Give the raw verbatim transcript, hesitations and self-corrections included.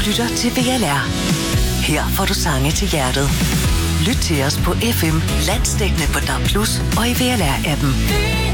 lytter til V L R. Her får du sange til hjertet. Lyt til os på F M, landsdækkende på D A B plus, og i V L R-appen.